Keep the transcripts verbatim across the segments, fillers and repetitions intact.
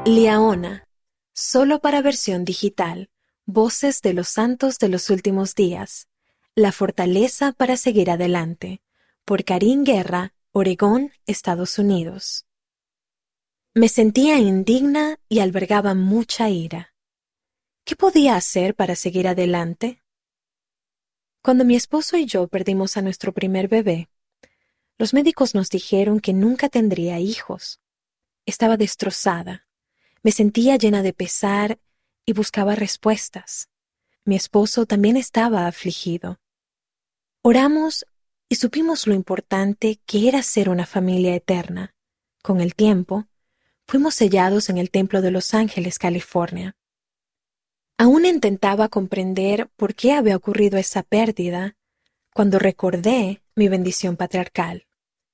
Liaona, solo para versión digital, Voces de los Santos de los Últimos Días, La Fortaleza para Seguir Adelante, por Karin Guerra, Oregón, Estados Unidos. Me sentía indigna y albergaba mucha ira. ¿Qué podía hacer para seguir adelante? Cuando mi esposo y yo perdimos a nuestro primer bebé, los médicos nos dijeron que nunca tendría hijos. Estaba destrozada. Me sentía llena de pesar y buscaba respuestas. Mi esposo también estaba afligido. Oramos y supimos lo importante que era ser una familia eterna. Con el tiempo, fuimos sellados en el Templo de Los Ángeles, California. Aún intentaba comprender por qué había ocurrido esa pérdida cuando recordé mi bendición patriarcal.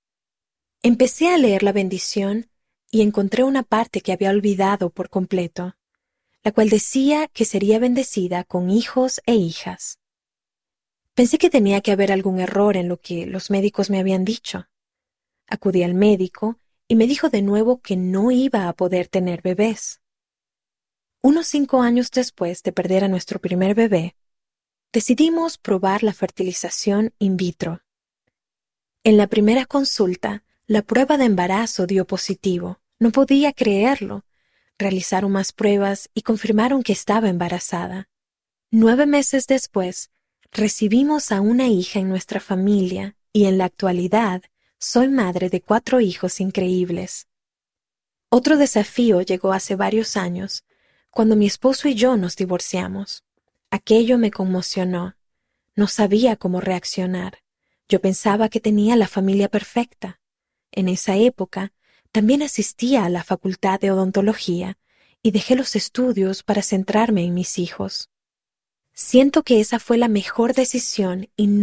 Empecé a leer la bendición y encontré una parte que había olvidado por completo, la cual decía que sería bendecida con hijos e hijas. Pensé que tenía que haber algún error en lo que los médicos me habían dicho. Acudí al médico y me dijo de nuevo que no iba a poder tener bebés. Unos cinco años después de perder a nuestro primer bebé, decidimos probar la fertilización in vitro. En la primera consulta, la prueba de embarazo dio positivo. No podía creerlo. Realizaron más pruebas y confirmaron que estaba embarazada. Nueve meses después, recibimos a una hija en nuestra familia y en la actualidad soy madre de cuatro hijos increíbles. Otro desafío llegó hace varios años, cuando mi esposo y yo nos divorciamos. Aquello me conmocionó. No sabía cómo reaccionar. Yo pensaba que tenía la familia perfecta. En esa época, también asistía a la facultad de odontología y dejé los estudios para centrarme en mis hijos. Siento que esa fue la mejor decisión y